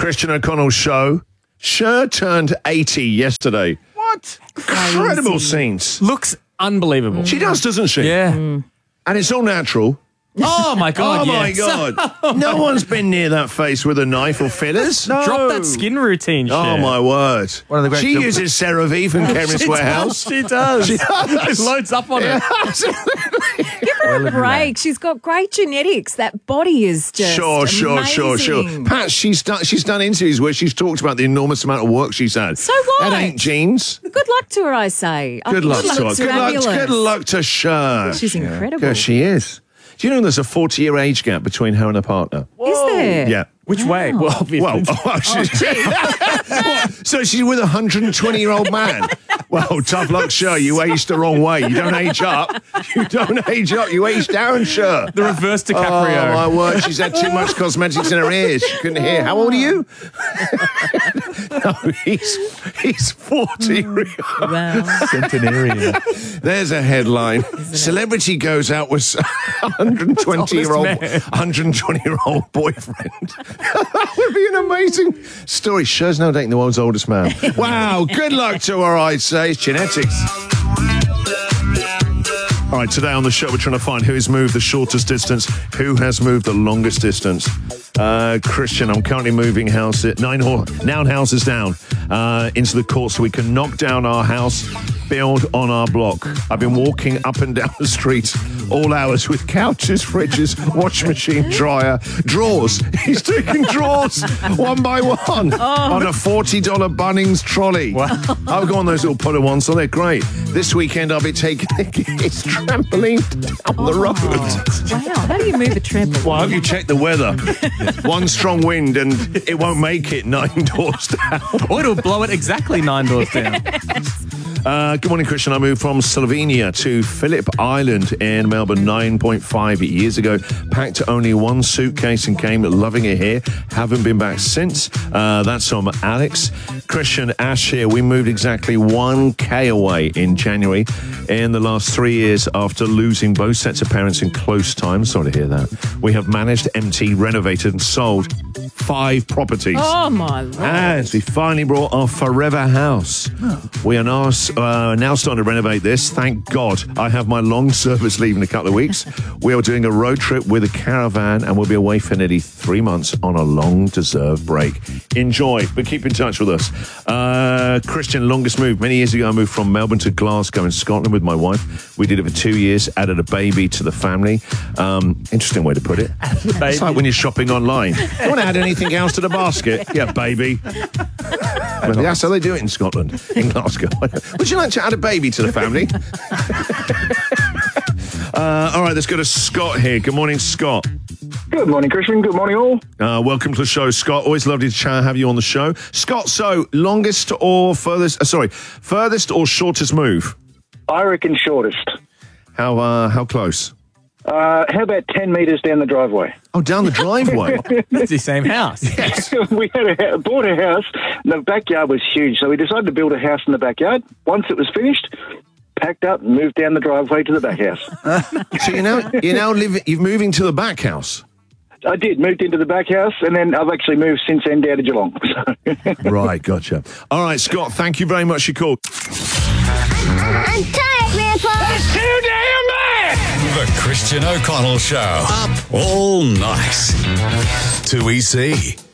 Christian O'Connell show. Cher turned 80 yesterday. What? Incredible scenes. Looks unbelievable. She does, doesn't she? Yeah. And it's all natural. Oh, my God, Oh, my yes. God. No one's been near that face with a knife or fillers. No. Drop that skin routine, Oh, Cher. my word. One of the great She films. uses CeraVe from Chemist Warehouse. She does. She does. Loads up on it. Give her a break. She's got great genetics. That body is just Sure. amazing. Pat, she's done interviews where she's talked about the enormous amount of work she's had. So what? That ain't genes. Good luck to her, I say. I Good think luck she to her. looks Good fabulous. luck to Cher. She's incredible. Yeah, she is. Do you know there's a 40-year age gap between her and her partner? Is there? Yeah. Which way? Well, obviously. So she's with a 120-year-old man. Well, tough luck, Cher. You aged the wrong way. You don't age up. You age down, Cher. The reverse Oh, DiCaprio. my word. She's had too much cosmetics in her ears. She couldn't hear. How old are you? No, he's 40. Wow. Centenarian. There's a headline. Celebrity goes out with 120-year-old boyfriend. That would be an amazing story. Cher's now dating the world's oldest man. Wow, good luck to her, I'd say. It's genetics. All right, today on the show, we're trying to find who has moved the shortest distance, who has moved the longest distance. Christian, I'm currently moving house at 9 houses down into the court so we can knock down our house, build on our block. I've been walking up and down the street all hours with couches, fridges, washing machine, dryer, drawers. He's taking drawers one by one on a $40 Bunnings trolley. Wow. I've got on those little puller ones, so they're great. This weekend, I'll be taking his trampoline down the road. Wow. How do you move a trampoline? Well, I hope you check the weather. One strong wind and it won't make it 9 doors down. Or it'll blow it exactly 9 doors down. Good morning, Christian. I moved from Slovenia to Phillip Island in Melbourne 9.5 years ago. Packed only one suitcase and came loving it here. Haven't been back since. That's from Alex. Christian, Ash here. We moved exactly 1K away in January in the last 3 years after losing both sets of parents in close time. Sorry to hear that. We have managed, emptied, renovated and sold 5 properties. Oh, my Lord. And we finally brought our forever house. We are now starting to renovate this. Thank God. I have my long service leave in a couple of weeks. We are doing a road trip with a caravan and we'll be away for nearly 3 months on a long-deserved break. Enjoy, but keep in touch with us. Christian, longest move. Many years ago, I moved from Melbourne to Glasgow in Scotland with my wife. We did it for 2 years, added a baby to the family. Interesting way to put it. It's like when you're shopping online. You want to add anything else to the basket? Yeah, baby. Well, that's how they do it in Scotland, in Glasgow. Would you like to add a baby to the family? All right, let's go to Scott here. Good morning, Scott. Good morning, Christian. Good morning, all. Welcome to the show, Scott. Always lovely to have you on the show. Scott, so longest or furthest or shortest move? I reckon shortest. How close? How about 10 metres down the driveway? Oh, down the driveway. It's the same house. We had bought a house, and the backyard was huge, so we decided to build a house in the backyard. Once it was finished, packed up and moved down the driveway to the back house. So you're moving to the back house? I did, moved into the back house, and then I've actually moved since then down to Geelong. Right, gotcha. All right, Scott, thank you very much for your call. I'm tired, Grandpa. It's too damn bad! The Christian O'Connell Show. Up all night. 2EC.